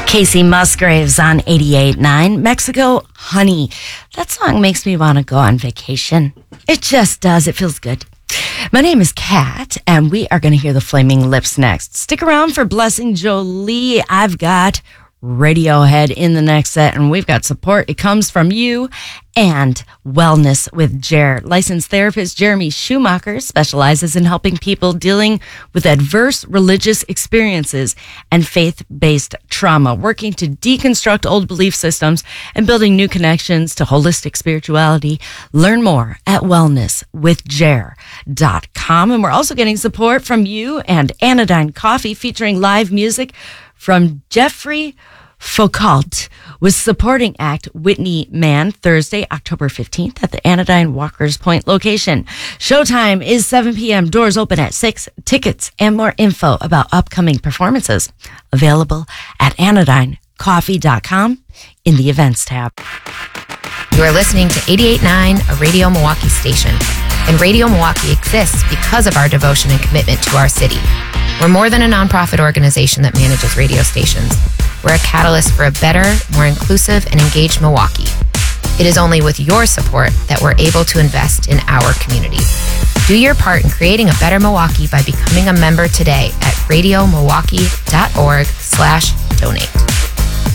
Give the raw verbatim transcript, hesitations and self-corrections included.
Casey Musgraves on eighty-eight point nine. Mexico, Honey. That song makes me want to go on vacation. It just does. It feels good. My name is Kat, and we are going to hear the Flaming Lips next. Stick around for Blessing Jolie. I've got Radiohead in the next set, and we've got support. It comes from you and Wellness with Jer. Licensed therapist Jeremy Schumacher specializes in helping people dealing with adverse religious experiences and faith-based trauma, working to deconstruct old belief systems and building new connections to holistic spirituality. Learn more at wellness with jer dot com. And we're also getting support from you and Anodyne Coffee, featuring live music from Jeffrey Foucault with supporting act Whitney Mann, Thursday, October fifteenth at the Anodyne Walker's Point location. Showtime is seven p.m. Doors open at six. Tickets and more info about upcoming performances available at anodyne coffee dot com in the events tab. You are listening to eighty-eight point nine, a Radio Milwaukee station. And Radio Milwaukee exists because of our devotion and commitment to our city. We're more than a nonprofit organization that manages radio stations. We're a catalyst for a better, more inclusive, and engaged Milwaukee. It is only with your support that we're able to invest in our community. Do your part in creating a better Milwaukee by becoming a member today at radio milwaukee dot org slash donate.